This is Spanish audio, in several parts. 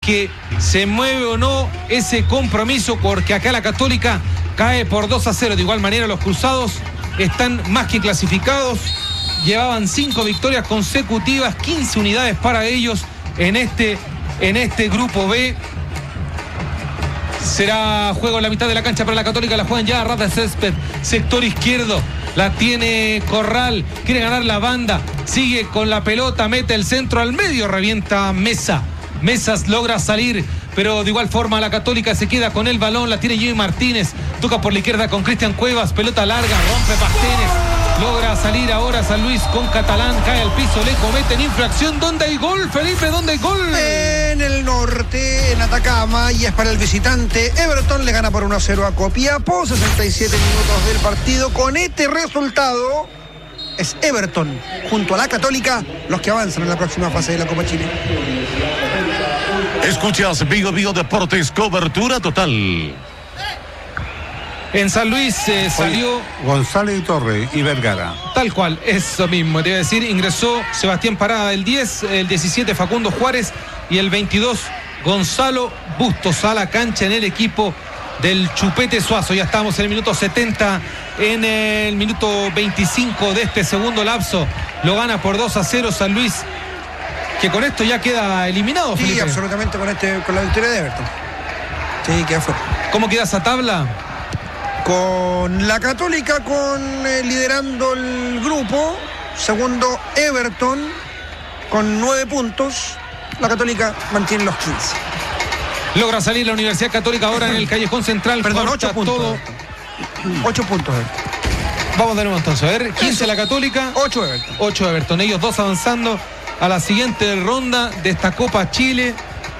que se mueve o no ese compromiso, porque acá la Católica cae por 2-0. De igual manera los cruzados están más que clasificados, llevaban 5 victorias consecutivas, 15 unidades para ellos en este grupo B. Será juego en la mitad de la cancha para la Católica, la juegan ya a ras de césped, sector izquierdo, la tiene Corral, quiere ganar la banda, sigue con la pelota, mete el centro al medio, revienta Mesas logra salir, pero de igual forma la Católica se queda con el balón, la tiene Jimmy Martínez, toca por la izquierda con Cristian Cuevas, pelota larga, rompe Pastenes, logra salir ahora San Luis con Catalán, cae al piso, le cometen infracción. ¿Dónde hay gol, Felipe? ¿Dónde hay gol? En el norte, en Atacama, y es para el visitante. Everton le gana por 1-0 a Copiapó, 67 minutos del partido. Con este resultado, es Everton junto a la Católica los que avanzan en la próxima fase de la Copa Chile. Escuchas Bio Deportes, cobertura total. En San Luis salió González y Torres y Vergara. Tal cual, eso mismo, te iba a decir, ingresó Sebastián Parada el 10, el 17 Facundo Juárez y el 22 Gonzalo Bustos a la cancha en el equipo del Chupete Suazo. Ya estamos en el minuto 70, en el minuto 25 de este segundo lapso. Lo gana por 2-0 San Luis, que con esto ya queda eliminado. Sí, Felipe. Absolutamente con la victoria de Everton. Sí, queda fuera. ¿Cómo queda esa tabla? Con la Católica liderando el grupo, segundo Everton con 9 puntos, la Católica mantiene los 15. Logra salir la Universidad Católica ahora en el Callejón Central. Perdón, corta 8 puntos. todo. 8 puntos. Vamos de nuevo entonces, a ver, 15 Eso. la Católica, 8 Everton. 8 Everton, ellos dos avanzando a la siguiente ronda de esta Copa Chile.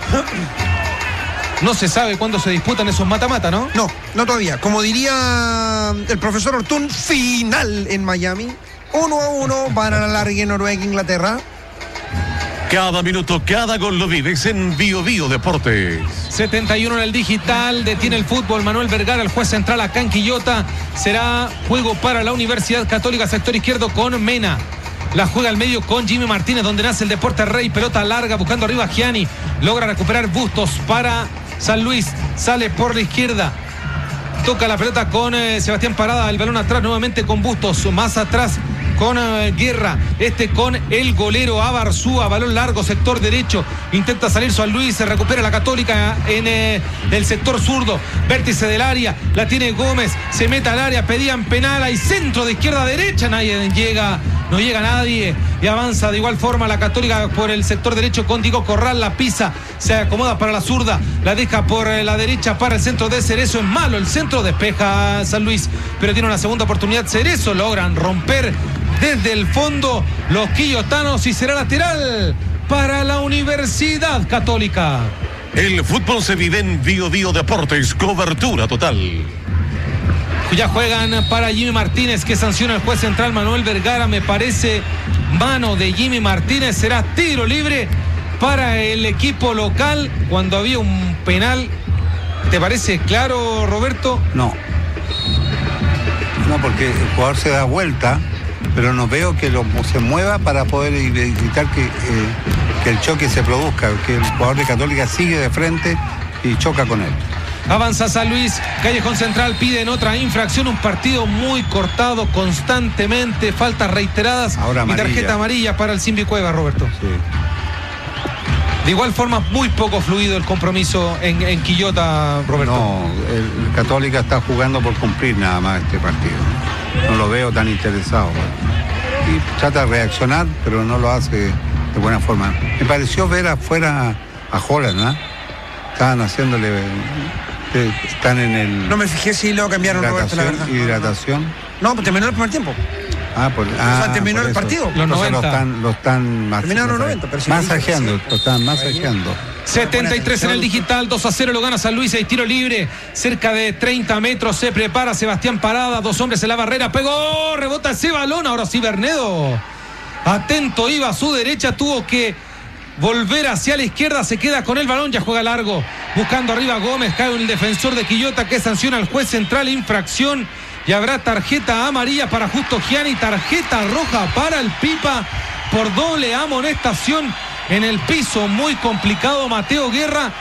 No se sabe cuándo se disputan esos mata-mata, ¿no? No todavía. Como diría el profesor Ortún, final en Miami. 1-1, van a la larga en Noruega, Inglaterra. Cada minuto, cada gol lo vives en Bio Deportes. 71 en el digital, detiene el fútbol Manuel Vergara, el juez central acá en Quillota. Será juego para la Universidad Católica, sector izquierdo con Mena. La juega al medio con Jimmy Martínez, donde nace el Deporte Rey, pelota larga, buscando arriba a Gianni. Logra recuperar Bustos para San Luis, sale por la izquierda. Toca la pelota con Sebastián Parada, el balón atrás nuevamente con Bustos, más atrás con Guerra, con el golero Abarzúa, balón largo, sector derecho, intenta salir San Luis, se recupera la Católica en el sector zurdo, vértice del área, la tiene Gómez, se mete al área, pedían penal, hay centro de izquierda a derecha, no llega nadie, y avanza de igual forma la Católica por el sector derecho con Diego Corral, la pisa, se acomoda para la zurda, la deja por la derecha para el centro de Cerezo, es malo el centro, despeja San Luis, pero tiene una segunda oportunidad Cerezo, logran romper desde el fondo los quillotanos y será lateral para la Universidad Católica. El fútbol se vive en Bio Deportes, cobertura total. Ya juegan para Jimmy Martínez, que sanciona el juez central Manuel Vergara, me parece mano de Jimmy Martínez, será tiro libre para el equipo local cuando había un penal. ¿Te parece claro, Roberto? No, porque el jugador se da vuelta, pero no veo que se mueva para poder evitar que el choque se produzca, que el jugador de Católica sigue de frente y choca con él. Avanza San Luis, Callejón Central, piden otra infracción, un partido muy cortado constantemente, faltas reiteradas y tarjeta amarilla para el Simbi Cueva, Roberto. Sí. De igual forma, muy poco fluido el compromiso en Quillota, Roberto. No, el Católica está jugando por cumplir nada más este partido. No lo veo tan interesado. Y trata de reaccionar, pero no lo hace de buena forma. Me pareció ver afuera a Holland, ¿no? Estaban haciéndole... Están en el... No me fijé si lo cambiaron, Roberto, la verdad. Hidratación. No, pues terminó el primer tiempo. Terminó el partido. Los 90. Lo están terminaron los 90, pero masajeando, lo están masajeando. 73 en el digital, 2-0 lo gana San Luis, hay tiro libre, cerca de 30 metros, se prepara Sebastián Parada, 2 hombres en la barrera, pegó, rebota ese balón, ahora sí Bernedo, atento, iba a su derecha, tuvo que volver hacia la izquierda, se queda con el balón, ya juega largo, buscando arriba Gómez, cae un defensor de Quillota que sanciona al juez central, infracción, y habrá tarjeta amarilla para Justo Gianni, tarjeta roja para el Pipa por doble amonestación en el piso, muy complicado Mateo Guerra.